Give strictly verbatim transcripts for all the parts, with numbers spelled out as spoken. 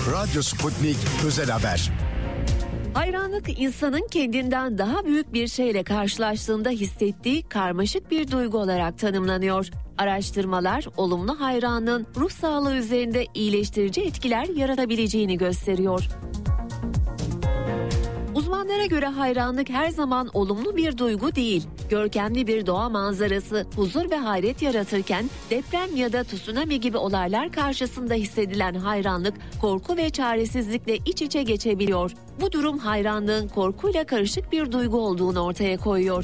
Radyo Sputnik Özel Haber. Hayranlık, insanın kendinden daha büyük bir şeyle karşılaştığında hissettiği karmaşık bir duygu olarak tanımlanıyor. Araştırmalar, olumlu hayranlığın ruh sağlığı üzerinde iyileştirici etkiler yaratabileceğini gösteriyor. Uzmanlara göre hayranlık her zaman olumlu bir duygu değil. Görkemli bir doğa manzarası huzur ve hayret yaratırken deprem ya da tsunami gibi olaylar karşısında hissedilen hayranlık korku ve çaresizlikle iç içe geçebiliyor. Bu durum hayranlığın korkuyla karışık bir duygu olduğunu ortaya koyuyor.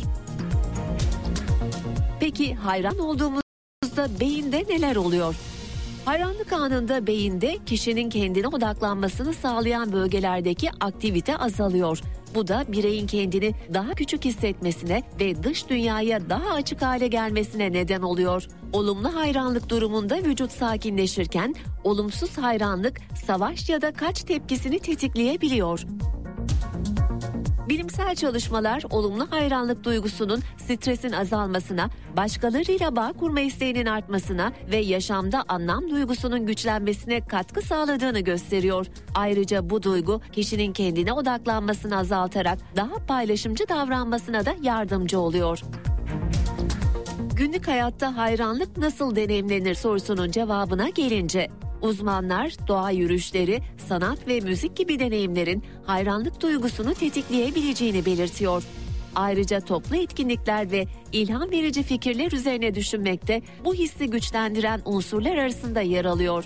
Peki hayran olduğumuzda beyinde neler oluyor? Hayranlık anında beyinde kişinin kendine odaklanmasını sağlayan bölgelerdeki aktivite azalıyor. Bu da bireyin kendini daha küçük hissetmesine ve dış dünyaya daha açık hale gelmesine neden oluyor. Olumlu hayranlık durumunda vücut sakinleşirken, olumsuz hayranlık savaş ya da kaç tepkisini tetikleyebiliyor. Bilimsel çalışmalar olumlu hayranlık duygusunun stresin azalmasına, başkalarıyla bağ kurma isteğinin artmasına ve yaşamda anlam duygusunun güçlenmesine katkı sağladığını gösteriyor. Ayrıca bu duygu kişinin kendine odaklanmasını azaltarak daha paylaşımcı davranmasına da yardımcı oluyor. Günlük hayatta hayranlık nasıl deneyimlenir sorusunun cevabına gelince, uzmanlar doğa yürüyüşleri, sanat ve müzik gibi deneyimlerin hayranlık duygusunu tetikleyebileceğini belirtiyor. Ayrıca toplu etkinlikler ve ilham verici fikirler üzerine düşünmek de bu hissi güçlendiren unsurlar arasında yer alıyor.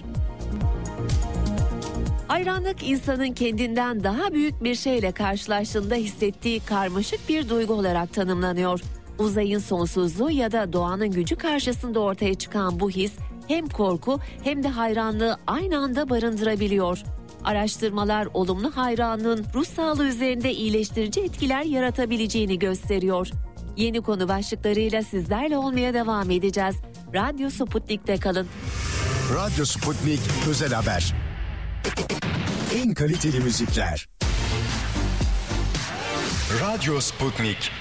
Hayranlık, insanın kendinden daha büyük bir şeyle karşılaştığında hissettiği karmaşık bir duygu olarak tanımlanıyor. Uzayın sonsuzluğu ya da doğanın gücü karşısında ortaya çıkan bu his, hem korku hem de hayranlığı aynı anda barındırabiliyor. Araştırmalar olumlu hayranlığın ruh sağlığı üzerinde iyileştirici etkiler yaratabileceğini gösteriyor. Yeni konu başlıklarıyla sizlerle olmaya devam edeceğiz. Radyo Sputnik'te kalın. Radyo Sputnik Özel Haber. En kaliteli müzikler. Radyo Sputnik.